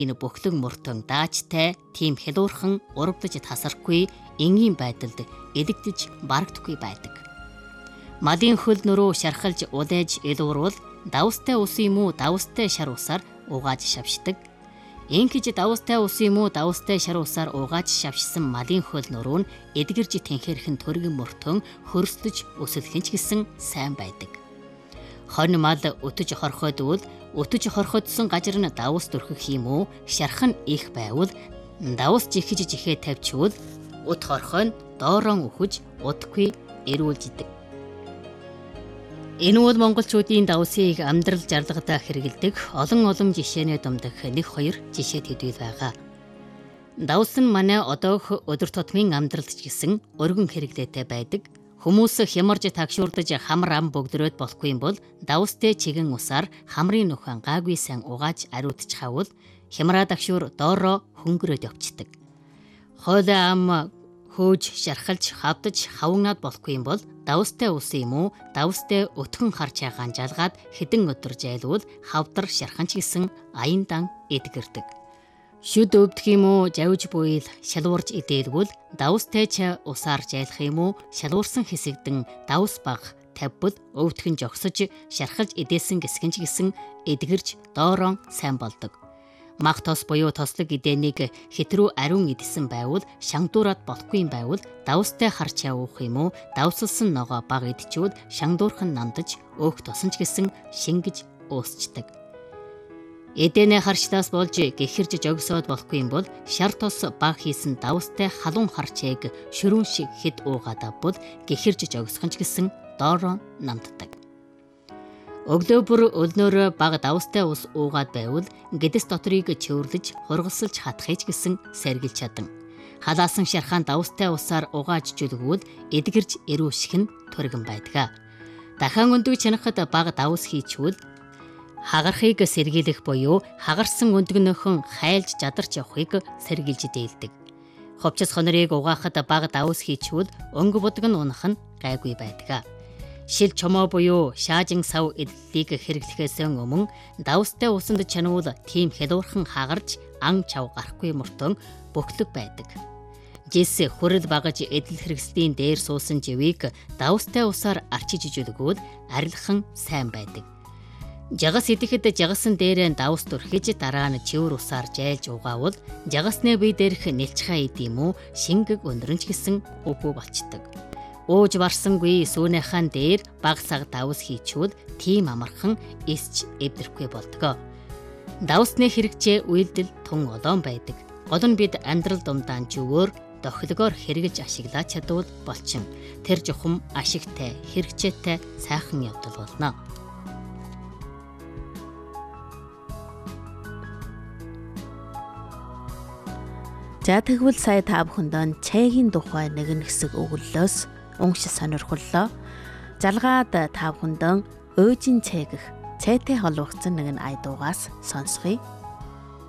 Энэ бөхлөг мөртөн даачтай тийм хялуурхан урагдаж тасархгүй энгийн байдалд эдэгдэж барагдахгүй байдаг. Малын хөл нөрөө шархалж удээж элуурвал давстай ус юм уу давстай шар усаар угааж шавшдаг. Инхэж давстай ус юм уу давстай шар усаар угааж шавшсан малын хөл нөрөө нь эдгэрж тэнхэрхэн төргөн мөртөн хөрсдөж өсөлхөн ч гэсэн сайн байдаг. Хонь мал өтөж хорхойдвол өтөж хорхойдсон гажир нь давс төрхөх юм уу шархан их байвал давс жихэж жихээ тавьчвал ут хорхой нь доорон өхөж удахгүй эрүүлж идэг. Энэ бол монголчуудын давсыг амьдрал жаргалдаа хэрэгэлдэг олон жишээний дундах 1-2 жишээ төдий байгаа. Давс нь манай одоох өдөр тутмын амьдралд ч гэсэн өргөн хэрэглээтэй байдаг. Хүмүүс хямарж тагшуурдаж хамар ам бөгдрөөд болохгүй юм бол давстай чигэн усаар хамрын нөхөн гаагүй сайн угааж ариутж хавал хямраа тагшуур доороо хөнгөрөөд явцдаг. Хойлоо ам хөөж шархалж хавдаж хавнаад болохгүй юм бол давстай ус юм уу давстай өтгөн харж ягаан жалгаад хэдэн өдөр жайлвал хавдар шархан ч гэсэн аян дан эдгэрдэг. Шүд өвдөх юм уу завж буйл шалуурж идээлгүүл давстай ч усаар жайлах юм уу шалуурсан хэсэгдэн давс баг тавьбал өвдгөн жогсож шархалж идээсэн гисгэн ч гэсэн эдгэрж доорон сайн болдог. Мах тос буюу тослог идээнийг хэтрүү ариун идсэн байвал шангадуураад болохгүй юм байвал давстай харч явах юм уу давсалсан ногоо баг идчүүд шангадуурхан нандаж өөх тосон ч гэсэн шингэж уусчдаг. Эдэнэ харчтаас болж гэхэрж жогсоод болохгүй юм бол шар тос баг хийсэн давстай халуун харчээг шөрүүн шиг хэд уугаад авбал гэхэрж жогсох ч гэсэн доороо намддаг. Өглөө бүр өлнөөр баг давстай ус уугаад байвал гэдэс дотрыг чөвөрлөж хургалсалж хатахыч гэсэн сэргийлж чадан. Халаасан шархаан давстай усаар угааж жүлгүүл эдгэрж эрүүших нь төргөн байдаг. Дахин өндөг чанахад баг давс хийчвэл хагархыг сэргийлэх буюу хагарсан өндгөнөөхөн хайлж жадарч явахыг сэргийлж дээлдэг. Ховчс хонорыг угаахад баг давс хийчвэл өнгө будаг нь унах нь гайгүй байдаг. Шил чомоо буюу шаажин сав эдлэлийг хэрэглэхээс өмнө давстай усанд чануул тийм хялуурхан хагарч ан чав гарахгүй мөртөн бөхлөг байдаг. Жис хүрэл багаж эдэл хэрэгслийн дээр суусан живийг давстай усаар арчиж ижүүлгүүд арилхан сайн байдаг. Жагас идэхэд жагасан дээрээ давс төрхиж дараа нь чивэр усаар жайлж угаавал жагасны бие дээрх нэлчхаа идэм үү шингэг өндөрнч гэсэн үгүй болчдөг. Ууж барсангүй сүүнийхэн дээр баг саг давс хийчвэл тийм амархан эсч эвдэрхгүй болдог. Давсны хэрэгцээ үйлдэл тун олоон байдаг. Гол нь бид амьдрал думдаан зүгөөр дохилгоор хэрэгж ашиглаж чадвал болчин тэр жухам ашигтай хэрэгцээтэй сайхан явдал болно. За тэгвэл сая та бүхэнд чайгийн тухай нэгэн хэсэг өгүүллөөс уншиж сонирхоллоо. Залгаад та бүхэнд өөжин цай гэх цайтай холбогдсон нэгэн ая дуугаас сонсгоё.